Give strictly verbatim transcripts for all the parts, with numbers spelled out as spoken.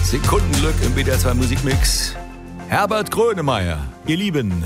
Sekundenglück im W D R zwei Musikmix. Herbert Grönemeyer, ihr Lieben.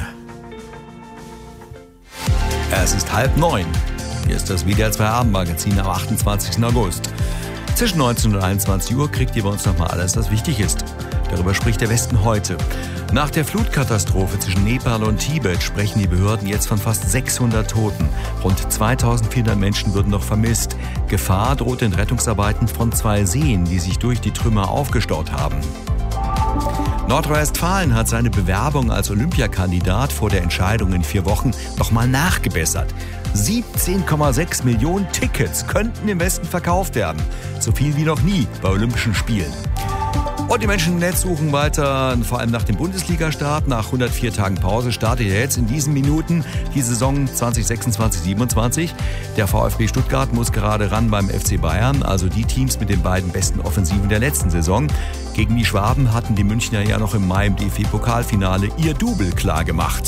Es ist halb neun. Hier ist das W D R zwei Abendmagazin am achtundzwanzigsten August. Zwischen neunzehn und einundzwanzig Uhr kriegt ihr bei uns nochmal alles, was wichtig ist. Darüber spricht der Westen heute. Nach der Flutkatastrophe zwischen Nepal und Tibet sprechen die Behörden jetzt von fast sechshundert Toten. Rund zweitausendvierhundert Menschen würden noch vermisst. Gefahr droht den Rettungsarbeiten von zwei Seen, die sich durch die Trümmer aufgestaut haben. Nordrhein-Westfalen hat seine Bewerbung als Olympiakandidat vor der Entscheidung in vier Wochen nochmal nachgebessert. siebzehn Komma sechs Millionen Tickets könnten im Westen verkauft werden. So viel wie noch nie bei Olympischen Spielen. Und die Menschen im Netz suchen weiter, vor allem nach dem Bundesliga-Start. Nach hundertvier Tagen Pause startet ja jetzt in diesen Minuten die Saison zwanzig sechsundzwanzig siebenundzwanzig. Der VfB Stuttgart muss gerade ran beim F C Bayern, also die Teams mit den beiden besten Offensiven der letzten Saison. Gegen die Schwaben hatten die Münchner ja noch im Mai im D F B-Pokalfinale ihr Double klargemacht.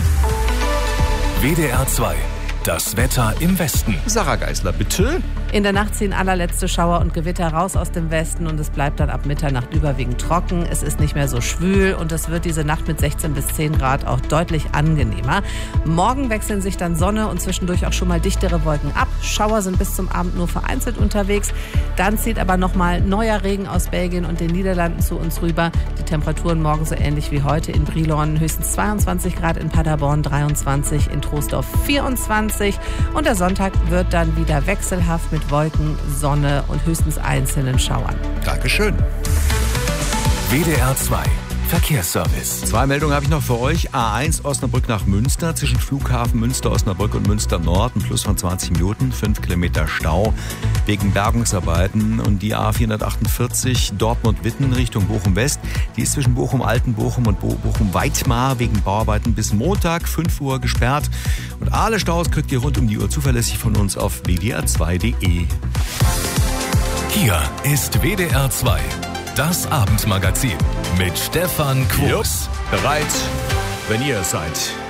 W D R zwei. Das Wetter im Westen. Sarah Geisler, bitte. In der Nacht ziehen allerletzte Schauer und Gewitter raus aus dem Westen und es bleibt dann ab Mitternacht überwiegend trocken. Es ist nicht mehr so schwül und es wird diese Nacht mit sechzehn bis zehn Grad auch deutlich angenehmer. Morgen wechseln sich dann Sonne und zwischendurch auch schon mal dichtere Wolken ab. Schauer sind bis zum Abend nur vereinzelt unterwegs. Dann zieht aber nochmal neuer Regen aus Belgien und den Niederlanden zu uns rüber. Die Temperaturen morgen so ähnlich wie heute in Brilon. Höchstens zweiundzwanzig Grad, in Paderborn dreiundzwanzig, in Troisdorf vierundzwanzig. Und der Sonntag wird dann wieder wechselhaft mit Wolken, Sonne und höchstens einzelnen Schauern. Dankeschön. W D R zwei Verkehrsservice. Zwei Meldungen habe ich noch für euch. A eins Osnabrück nach Münster, zwischen Flughafen Münster, Osnabrück und Münster Nord, ein Plus von zwanzig Minuten, fünf Kilometer Stau wegen Bergungsarbeiten. Und die A vierhundertachtundvierzig Dortmund-Witten Richtung Bochum-West, die ist zwischen Bochum-Altenbochum und Bo- Bochum-Weitmar wegen Bauarbeiten bis Montag fünf Uhr gesperrt. Und alle Staus kriegt ihr rund um die Uhr zuverlässig von uns auf w d r zwei punkt d e. Hier ist W D R zwei. Das Abendmagazin mit Stefan Quos. Bereit, wenn ihr es seid.